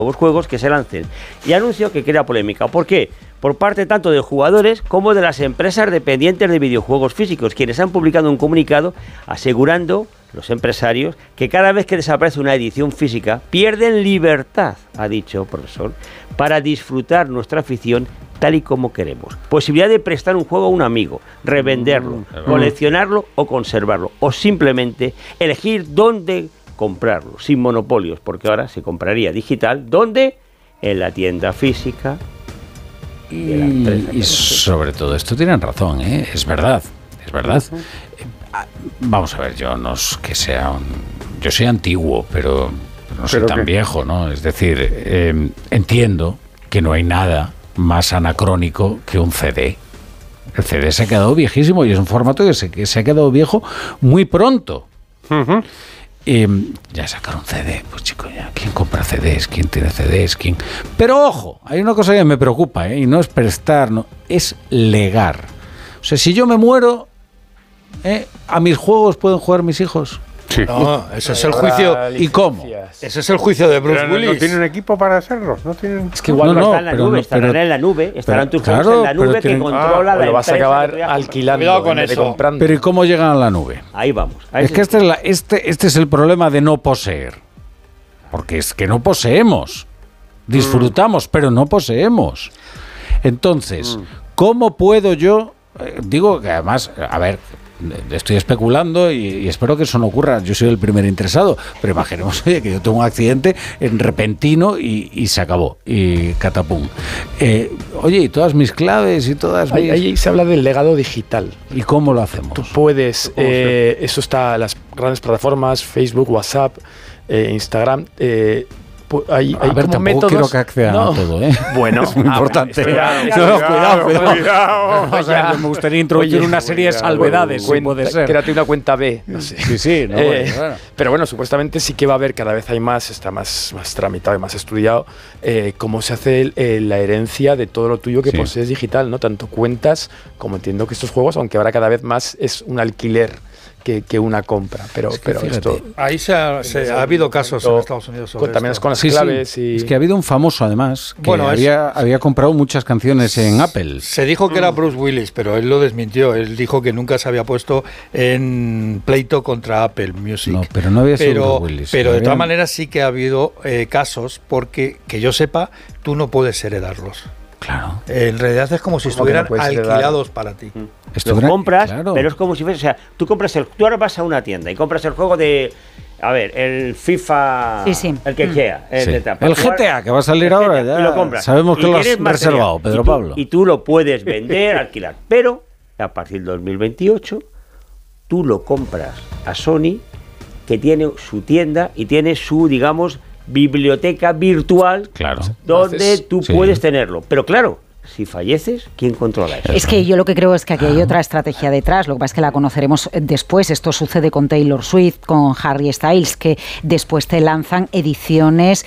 nuevos juegos que se lancen. Y anuncio que crea polémica. ¿Por qué? Por parte tanto de jugadores como de las empresas dependientes de videojuegos físicos, quienes han publicado un comunicado asegurando, los empresarios, que cada vez que desaparece una edición física, pierden libertad, ha dicho profesor, para disfrutar nuestra afición tal y como queremos. Posibilidad de prestar un juego a un amigo, revenderlo, coleccionarlo o conservarlo, o simplemente elegir dónde comprarlo, sin monopolios, porque ahora se compraría digital, ¿dónde? En la tienda física. Y sobre todo esto tienen razón, ¿eh? Es verdad. Vamos a ver, yo no es que sea yo soy antiguo, pero no soy tan viejo, ¿no? Es decir, entiendo que no hay nada más anacrónico que un CD. El CD se ha quedado viejísimo y es un formato que se ha quedado viejo muy pronto. Ya sacaron CD, pues chico, ya, ¿quién compra CDs? ¿Quién tiene CDs? ¿Quién? Pero ojo, hay una cosa que me preocupa, y no es prestar, no, es legar. O sea, si yo me muero, ¿a mis juegos pueden jugar mis hijos? Sí. No, ese es el juicio. ¿Y cómo? Ese es el juicio de Bruce Willis. ¿No tienen equipo para hacerlo? ¿No tienen? Es que igual no está en la nube, estarán en la nube, estarán tus juegos en la nube que controla la empresa. Lo vas a acabar alquilando. Cuidado con eso. Comprando. Pero ¿y cómo llegan a la nube? Ahí vamos. Es que este es el problema de no poseer. Porque es que no poseemos. Disfrutamos, pero no poseemos. Entonces, ¿cómo puedo yo? Digo que además, a ver, estoy especulando y espero que eso no ocurra. Yo soy el primer interesado, pero imaginemos, oye, que yo tengo un accidente repentino y se acabó, y catapum. Oye, y todas mis claves y todas mis... Ahí se habla del legado digital. ¿Y cómo lo hacemos? Tú puedes, eso está en las grandes plataformas, Facebook, WhatsApp, Instagram... Hay a ver, tampoco métodos, quiero que accedan a todo, ¿eh? Bueno, es muy importante. Cuidado. O sea, me gustaría introducir una serie de salvedades, si puede ser. Créate una cuenta B, no sé. Sí, no, bueno. Pero bueno, supuestamente sí que va a haber, cada vez hay más, está más tramitado y más estudiado, cómo se hace la herencia de todo lo tuyo que posees digital, ¿no? Tanto cuentas como entiendo que estos juegos, aunque ahora cada vez más es un alquiler que una compra, pero esto... Ahí ha habido casos en Estados Unidos sobre también esto. es con las claves y... Es que ha habido un famoso, además, que había comprado muchas canciones en Apple. Se dijo que era Bruce Willis, pero él lo desmintió. Él dijo que nunca se había puesto en pleito contra Apple Music. No, pero no había sido Bruce Willis. Pero de todas maneras sí que ha habido casos, porque, que yo sepa, tú no puedes heredarlos. Claro. En realidad es como si estuvieran alquilados para ti. Los compras, pero es como si fuese, o sea, tú ahora vas a una tienda y compras el juego de, a ver, el FIFA, el que sea, el GTA que va a salir ahora, ya y lo compras. Sabemos que lo has reservado, Pedro Pablo. Y tú lo puedes vender, alquilar, pero a partir del 2028 tú lo compras a Sony, que tiene su tienda y tiene su, digamos, biblioteca virtual, donde tú puedes tenerlo. Pero claro, si falleces, ¿quién controla eso? Es que yo lo que creo es que aquí hay otra estrategia detrás, lo que pasa es que la conoceremos después. Esto sucede con Taylor Swift, con Harry Styles, que después te lanzan ediciones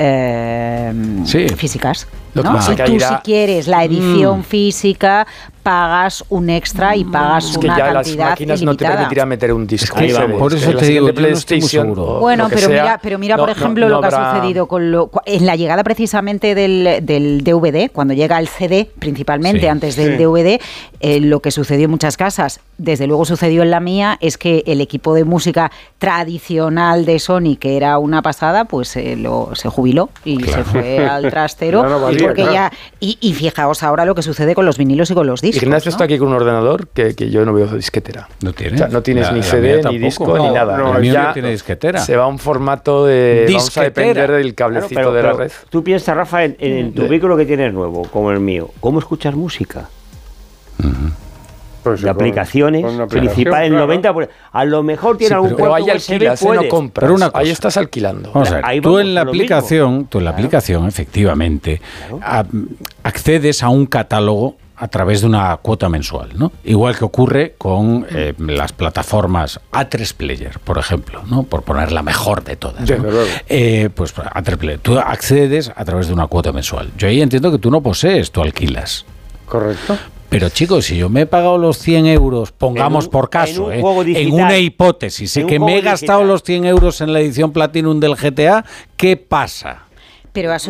físicas, ¿no? Si tú si quieres la edición física, pagas un extra y pagas una cantidad las máquinas ilimitada. No te permitirían meter un disco. Por eso te digo, yo no estoy muy seguro. Bueno, pero mira, por ejemplo, lo que ha sucedido en la llegada precisamente del DVD, cuando llega el CD, principalmente antes del DVD, lo que sucedió en muchas casas, desde luego sucedió en la mía, es que el equipo de música tradicional de Sony, que era una pasada, pues se jubiló y se fue al trastero. Y fijaos ahora lo que sucede con los vinilos y con los discos. Ignacio está aquí con un ordenador que yo no veo disquetera. ¿No tienes? O sea, no tienes ni CD, ni disco, ni nada. No, el mío no tiene disquetera. Se va a un formato de... Vamos a depender del cablecito de la red. Tú piensas, Rafa, en tu vehículo que tienes nuevo, como el mío, ¿cómo escuchas música? Pues de aplicaciones, principal, el 90%. A lo mejor tiene algún pero puerto hay alquilas, no compras. Pero una cosa, ahí estás alquilando. Vamos a ver, tú en la aplicación, efectivamente, accedes a un catálogo a través de una cuota mensual, ¿no? Igual que ocurre con las plataformas A3 Player, por ejemplo, ¿no? Por poner la mejor de todas, ¿no? Pues A3 Player, tú accedes a través de una cuota mensual. Yo ahí entiendo que tú no posees, tú alquilas. Correcto. Pero chicos, si yo me he pagado los 100 euros, pongamos por caso, en una hipótesis, que me he gastado los 100 euros en la edición Platinum del GTA, ¿qué pasa? Pero